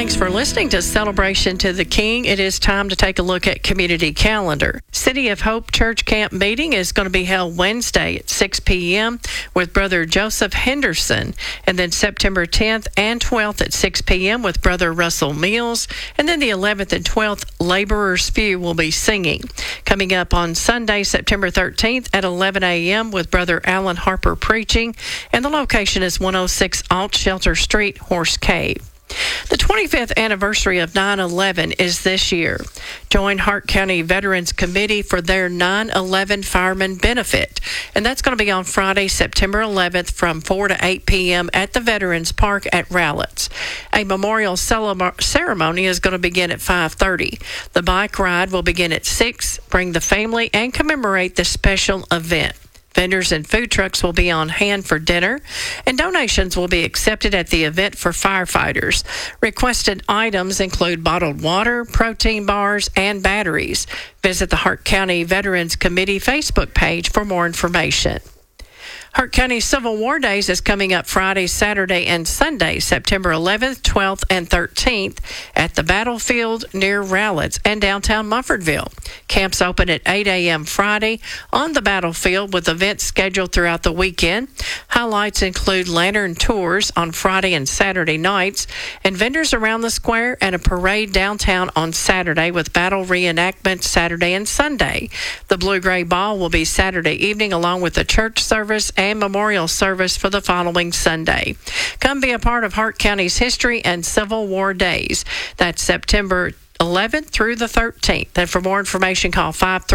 Thanks for listening to Celebration to the King. It is time to take a look at community calendar. City of Hope Church Camp meeting is going to be held Wednesday at 6 p.m. with Brother Joseph Henderson, and then September 10th and 12th at 6 p.m. with Brother Russell Mills, and then the 11th and 12th, Laborers Few will be singing. Coming up on Sunday, September 13th at 11 a.m. with Brother Alan Harper preaching, and the location is 106 Alt Shelter Street, Horse Cave. The 25th anniversary of 9/11 is this year. Join Hart County Veterans Committee for their 9/11 Fireman Benefit, and that's going to be on Friday, September 11th from 4 to 8 p.m. at the Veterans Park at Rowlett's. A memorial ceremony is going to begin at 5:30. The bike ride will begin at 6. Bring the family and commemorate the special event. Vendors and food trucks will be on hand for dinner, and donations will be accepted at the event for firefighters. Requested items include bottled water, protein bars, and batteries. Visit the Hart County Veterans Committee Facebook page for more information. Hart County Civil War Days is coming up Friday, Saturday, and Sunday, September 11th, 12th, and 13th at the battlefield near Rowlett's and downtown Mumfordville. Camps open at 8 a.m. Friday on the battlefield with events scheduled throughout the weekend. Highlights include lantern tours on Friday and Saturday nights, and vendors around the square and a parade downtown on Saturday with battle reenactments Saturday and Sunday. The Blue-Gray Ball will be Saturday evening along with the church service and memorial service for the following Sunday. Come be a part of Hart County's history and Civil War Days. That's September 11th through the 13th. And for more information, call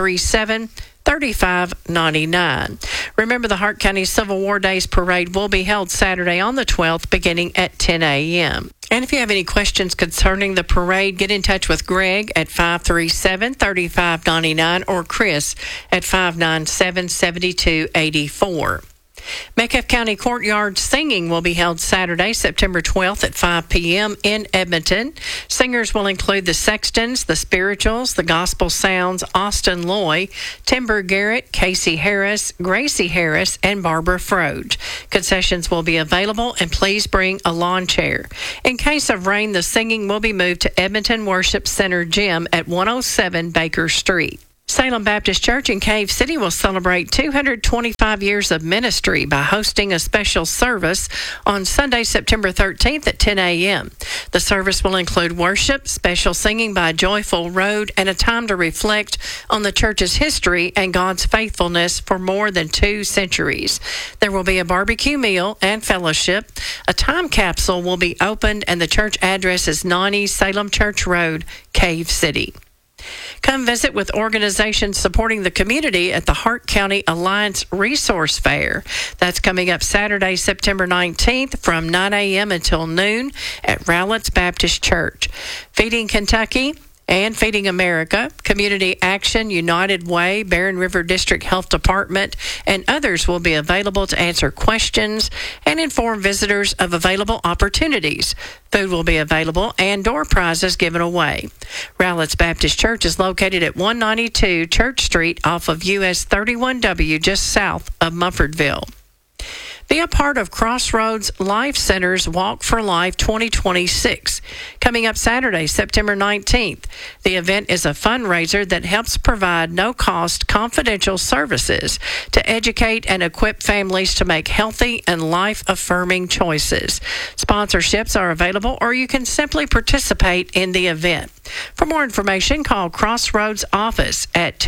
537-3599. Remember, the Hart County Civil War Days Parade will be held Saturday on the 12th beginning at 10 a.m. And if you have any questions concerning the parade, get in touch with Greg at 537-3599 or Chris at 597-7284. Metcalfe County Courtyard Singing will be held Saturday, September 12th at 5 p.m. in Edmonton. Singers will include the Sextons, the Spirituals, the Gospel Sounds, Austin Loy, Timber Garrett, Casey Harris, Gracie Harris, and Barbara Froge. Concessions will be available, and please bring a lawn chair. In case of rain, the singing will be moved to Edmonton Worship Center Gym at 107 Baker Street. Salem Baptist Church in Cave City will celebrate 225 years of ministry by hosting a special service on Sunday, September 13th at 10 a.m. The service will include worship, special singing by Joyful Road, and a time to reflect on the church's history and God's faithfulness for more than 2 centuries. There will be a barbecue meal and fellowship. A time capsule will be opened, and the church address is 90 Salem Church Road, Cave City. Come visit with organizations supporting the community at the Hart County Alliance Resource Fair. That's coming up Saturday, September 19th from 9 a.m. until noon at Rowlett's Baptist Church. Feeding Kentucky and Feeding America, Community Action, United Way, Barren River District Health Department, and others will be available to answer questions and inform visitors of available opportunities. Food will be available and door prizes given away. Rowlett's Baptist Church is located at 192 Church Street off of US 31W, just south of Mumfordville. Be a part of Crossroads Life Center's Walk for Life 2026, coming up Saturday, September 19th. The event is a fundraiser that helps provide no-cost confidential services to educate and equip families to make healthy and life-affirming choices. Sponsorships are available, or you can simply participate in the event. For more information, call Crossroads office at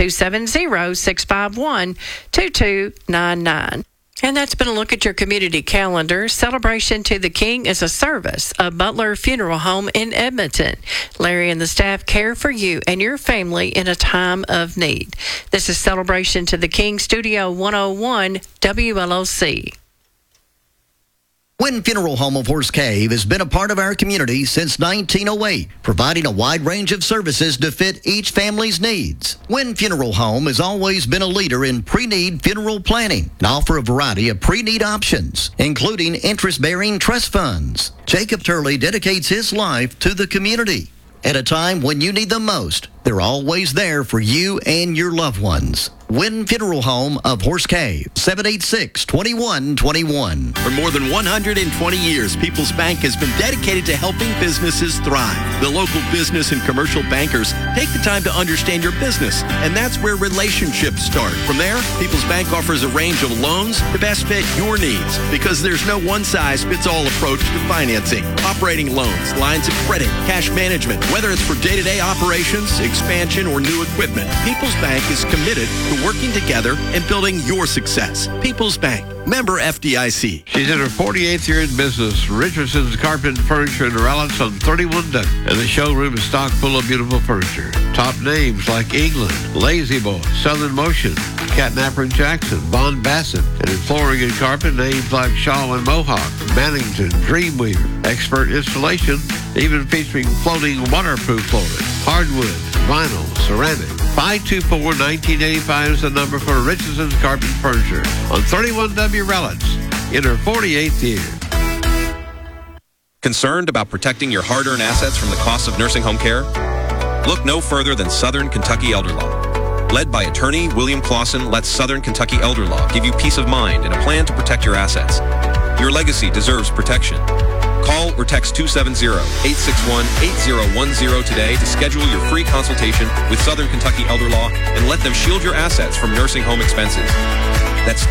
270-651-2299. And that's been a look at your community calendar. Celebration to the King is a service of Butler Funeral Home in Edmonton. Larry and the staff care for you and your family in a time of need. This is Celebration to the King, Studio 101, WLOC. Wynn Funeral Home of Horse Cave has been a part of our community since 1908, providing a wide range of services to fit each family's needs. Wynn Funeral Home has always been a leader in pre-need funeral planning and offer a variety of pre-need options, including interest-bearing trust funds. Jacob Turley dedicates his life to the community. At a time when you need them most, they're always there for you and your loved ones. Wynn Funeral Home of Horse Cave, 786-2121. For more than 120 years, People's Bank has been dedicated to helping businesses thrive. The local business and commercial bankers take the time to understand your business, and that's where relationships start. From there, People's Bank offers a range of loans to best fit your needs, because there's no one-size-fits-all approach to financing. Operating loans, lines of credit, cash management, whether it's for day-to-day operations, expansion, or new equipment, People's Bank is committed to working together and building your success. People's Bank, member FDIC. She's in her 48th year in business. Richardson's Carpet and Furniture in Relics on 31 Duck. And the showroom is stocked full of beautiful furniture. Top names like England, Lazy Boy, Southern Motion, Catnapper and Jackson, Bond Bassett. And in flooring and carpet, names like Shaw and Mohawk, Mannington, Dreamweaver. Expert installation, even featuring floating waterproof flooring, hardwood, vinyl, ceramic. 524-1985 is the number for Richardson's Carpet and Furniture on 31W Relics in her 48th year. Concerned about protecting your hard-earned assets from the costs of nursing home care? Look no further than Southern Kentucky Elder Law. Led by attorney William Clausen, let Southern Kentucky Elder Law give you peace of mind and a plan to protect your assets. Your legacy deserves protection. Call or text 270-861-8010 today to schedule your free consultation with Southern Kentucky Elder Law and let them shield your assets from nursing home expenses. That's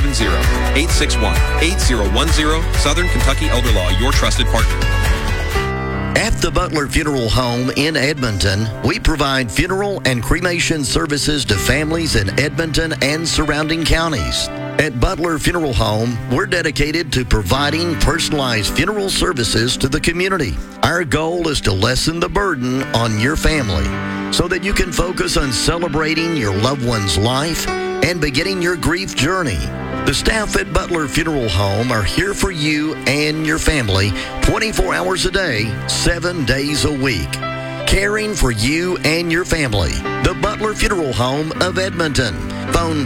270-861-8010, Southern Kentucky Elder Law, your trusted partner. At the Butler Funeral Home in Edmonton, we provide funeral and cremation services to families in Edmonton and surrounding counties. At Butler Funeral Home, we're dedicated to providing personalized funeral services to the community. Our goal is to lessen the burden on your family so that you can focus on celebrating your loved one's life and beginning your grief journey. The staff at Butler Funeral Home are here for you and your family 24 hours a day, 7 days a week. Caring for you and your family. The Butler Funeral Home of Edmonton. Phone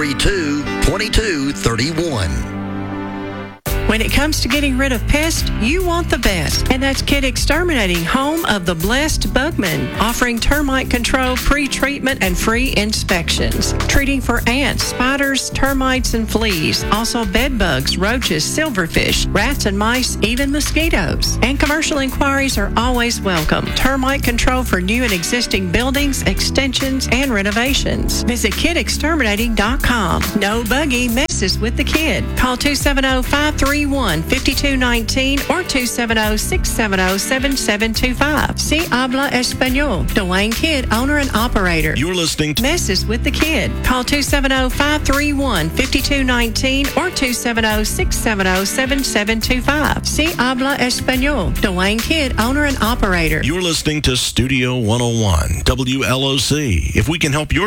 432-2231. When it comes to getting rid of pests, you want the best. And that's Kid Exterminating, home of the Blessed Bugman, offering termite control, pre-treatment, and free inspections. Treating for ants, spiders, termites, and fleas. Also bed bugs, roaches, silverfish, rats and mice, even mosquitoes. And commercial inquiries are always welcome. Termite control for new and existing buildings, extensions, and renovations. Visit kidexterminating.com. No buggy messes with the kid. Call 270-531-5219 or 270-670-7725. Si habla español. Dwayne Kidd, owner and operator. You're listening to Messes with the Kid. Call 270-531-5219 or 270-670-7725. Si habla español. Dwayne Kidd, owner and operator. You're listening to Studio 101, WLOC. If we can help your